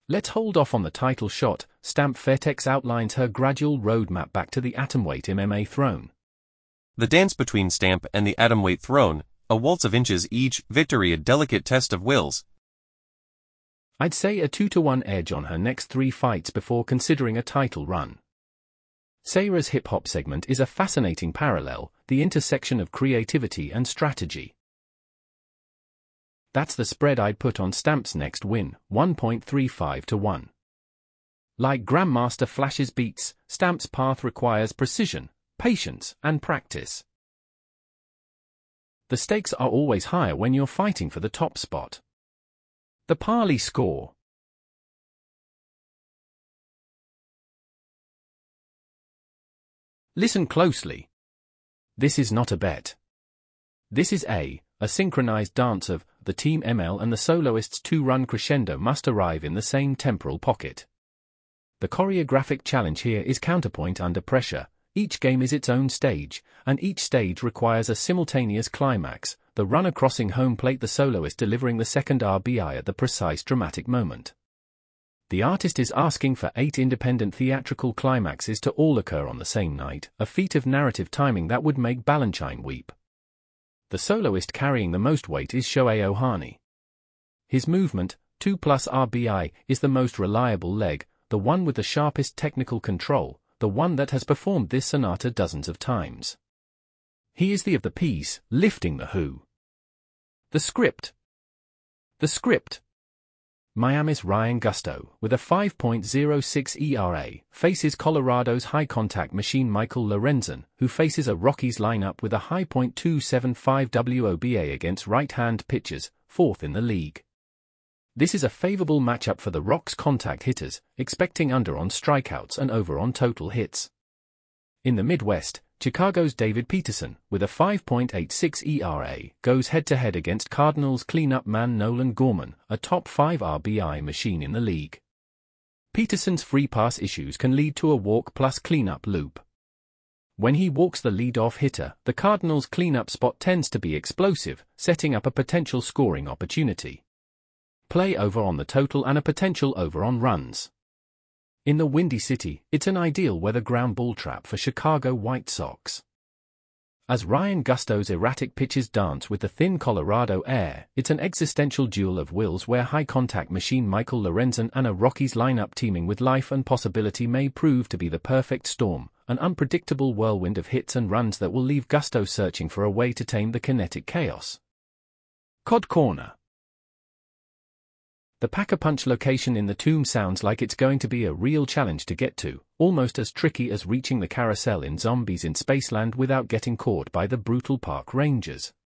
Let's hold off on the title shot. Stamp Fairtex outlines her gradual roadmap back to the atomweight MMA throne. The dance between Stamp and the atomweight throne, a waltz of inches each, victory a delicate test of wills. I'd say a 2-to-1 edge on her next 3 fights before considering a title run. Sayra's hip-hop segment is a fascinating parallel, the intersection of creativity and strategy. That's the spread I'd put on Stamp's next win, 1.35 to 1. Like Grandmaster Flash's beats, Stamp's path requires precision, patience, and practice. The stakes are always higher when you're fighting for the top spot. The Parley score. Listen closely. This is not a bet. This is a synchronized dance of the Team ML and the soloist's 2-run crescendo must arrive in the same temporal pocket. The choreographic challenge here is counterpoint under pressure. Each game is its own stage, and each stage requires a simultaneous climax, the runner crossing home plate, the soloist delivering the second RBI at the precise dramatic moment. The artist is asking for 8 independent theatrical climaxes to all occur on the same night, a feat of narrative timing that would make Balanchine weep. The soloist carrying the most weight is Shohei Ohtani. His movement, 2+ RBI, is the most reliable leg, the one with the sharpest technical control, the one that has performed this sonata dozens of times. He is the of the piece, lifting the who. The script. Miami's Ryan Gusto, with a 5.06 ERA, faces Colorado's high-contact machine Michael Lorenzen, who faces a Rockies lineup with a high .275 WOBA against right-hand pitchers, 4th in the league. This is a favorable matchup for the Rocks' contact hitters, expecting under on strikeouts and over on total hits. In the Midwest, Chicago's David Peterson, with a 5.86 ERA, goes head-to-head against Cardinals cleanup man Nolan Gorman, a top 5 RBI machine in the league. Peterson's free pass issues can lead to a walk plus cleanup loop. When he walks the leadoff hitter, the Cardinals' cleanup spot tends to be explosive, setting up a potential scoring opportunity. Play over on the total and a potential over on runs. In the Windy City, it's an ideal weather ground ball trap for Chicago White Sox. As Ryan Gusto's erratic pitches dance with the thin Colorado air, it's an existential duel of wills where high-contact machine Michael Lorenzen and a Rockies lineup teeming with life and possibility may prove to be the perfect storm, an unpredictable whirlwind of hits and runs that will leave Gusto searching for a way to tame the kinetic chaos. Cod Corner. The Pack-a-Punch location in the tomb sounds like it's going to be a real challenge to get to, almost as tricky as reaching the carousel in Zombies in Spaceland without getting caught by the brutal park rangers.